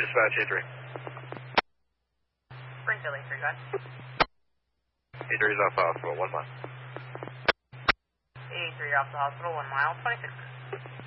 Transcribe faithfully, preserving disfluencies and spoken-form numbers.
dispatch A three. Springfield A three, go ahead. A three is off hospital, one mile. A three off the hospital, one mile, twenty-six.